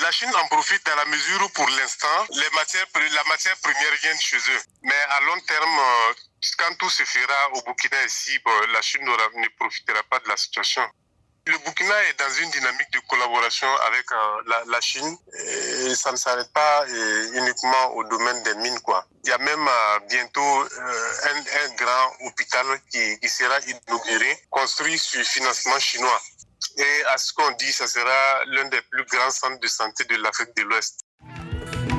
La Chine en profite dans la mesure où pour l'instant, la matière première vient de chez eux. Mais à long terme, quand tout se fera au Burkina ici, la Chine ne profitera pas de la situation. Le Burkina est dans une dynamique de collaboration avec la Chine et ça ne s'arrête pas uniquement au domaine des mines, quoi. Il y a même bientôt un grand hôpital qui sera inauguré, construit sur financement chinois. Et à ce qu'on dit, ça sera l'un des plus grands centres de santé de l'Afrique de l'Ouest.